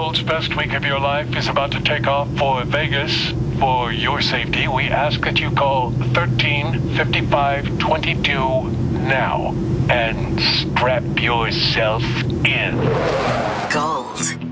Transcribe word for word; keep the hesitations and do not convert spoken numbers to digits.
world's best week of your life is about to take off for Vegas. For your safety, we ask that you call thirteen fifty-five twenty-two now and strap yourself in. Gold.